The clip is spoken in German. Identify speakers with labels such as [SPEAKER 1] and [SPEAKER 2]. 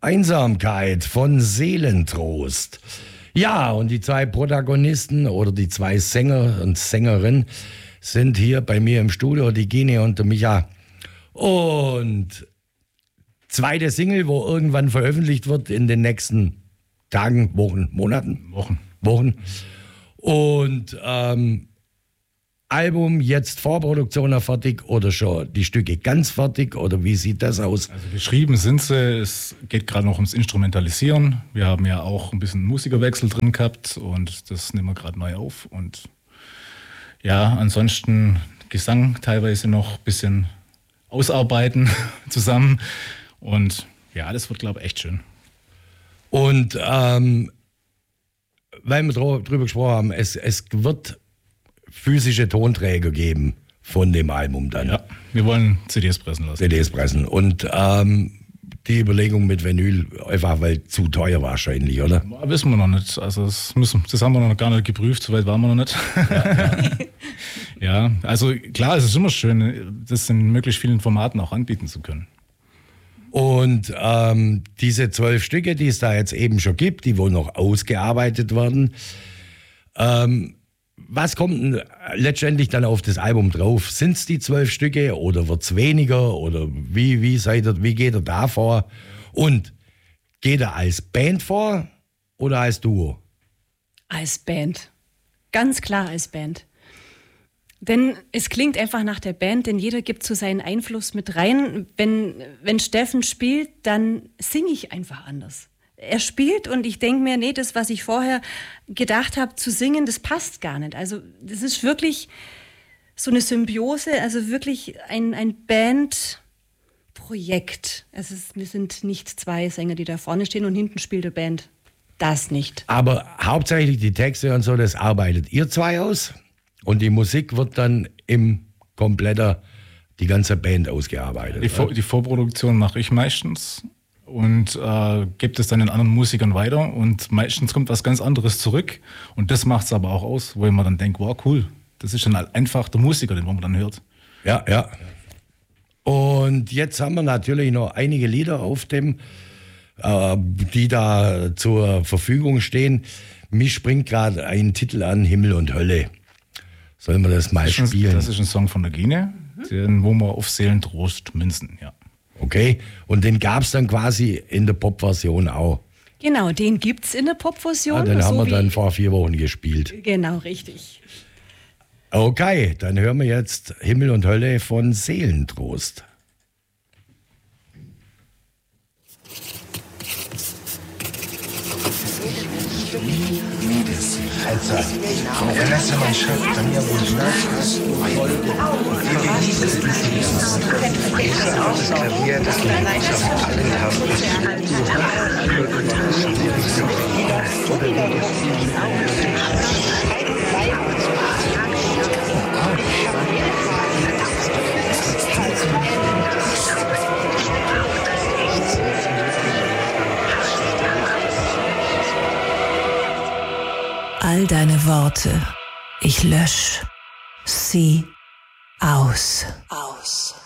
[SPEAKER 1] Einsamkeit von Seelentrost. Ja, und die zwei Protagonisten oder die zwei Sänger und Sängerinnen sind hier bei mir im Studio, die Gine und der Micha. Und zweite Single, wo irgendwann veröffentlicht wird in den nächsten Tagen, Wochen, Monaten? Wochen. Und Album jetzt Vorproduktion noch fertig oder schon die Stücke ganz fertig oder wie sieht das aus?
[SPEAKER 2] Also geschrieben sind sie, es geht gerade noch ums Instrumentalisieren. Wir haben ja auch ein bisschen Musikerwechsel drin gehabt und das nehmen wir gerade neu auf. Und ja, ansonsten Gesang teilweise noch ein bisschen ausarbeiten zusammen. Und ja, das wird, glaube ich, echt schön.
[SPEAKER 1] Und weil wir drüber gesprochen haben, es wird physische Tonträger geben von dem Album dann.
[SPEAKER 2] Ja, wir wollen CDs pressen lassen.
[SPEAKER 1] CDs pressen. Und die Überlegung mit Vinyl, einfach weil zu teuer wahrscheinlich, oder?
[SPEAKER 2] Wissen wir noch nicht. Also das haben wir noch gar nicht geprüft, soweit waren wir noch nicht. Ja, also klar, es ist immer schön, das in möglichst vielen Formaten auch anbieten zu können.
[SPEAKER 1] Und diese 12 Stücke, die es da jetzt eben schon gibt, die wohl noch ausgearbeitet werden, was kommt denn letztendlich dann auf das Album drauf? Sind es die 12 Stücke oder wird es weniger? Oder wie geht er da vor? Und geht er als Band vor oder als Duo?
[SPEAKER 3] Als Band. Ganz klar als Band. Denn es klingt einfach nach der Band, denn jeder gibt so seinen Einfluss mit rein. Wenn Steffen spielt, dann singe ich einfach anders. Er spielt und ich denke mir, nee, das, was ich vorher gedacht habe zu singen, das passt gar nicht. Also das ist wirklich so eine Symbiose, also wirklich ein Bandprojekt. Wir sind nicht zwei Sänger, die da vorne stehen und hinten spielt eine Band. Das nicht.
[SPEAKER 1] Aber hauptsächlich die Texte und so, das arbeitet ihr zwei aus und die Musik wird dann die ganze Band ausgearbeitet.
[SPEAKER 2] Die Vorproduktion mache ich meistens. Und gibt es dann den anderen Musikern weiter und meistens kommt was ganz anderes zurück und das macht es aber auch aus, wo man dann denkt, wow, cool, das ist dann halt einfach der Musiker, den man dann hört.
[SPEAKER 1] Ja. Und jetzt haben wir natürlich noch einige Lieder auf dem, die da zur Verfügung stehen. Mich springt gerade ein Titel an, Himmel und Hölle. Sollen wir das mal spielen?
[SPEAKER 2] Das ist ein Song von der Gine, den wo wir auf Seelentrost münzen, ja.
[SPEAKER 1] Okay, und den gab es dann quasi in der Pop-Version auch.
[SPEAKER 3] Genau, den gibt es in der Pop-Version.
[SPEAKER 1] Den haben wir dann vor 4 Wochen gespielt.
[SPEAKER 3] Genau, richtig.
[SPEAKER 1] Okay, dann hören wir jetzt Himmel und Hölle von Seelentrost.
[SPEAKER 4] Freizeit. Erlasse mein Schritt an mir, wo du nachhast. Wir genießen dieses Klavier, das wir auf allen
[SPEAKER 5] All deine Worte, ich lösch sie aus.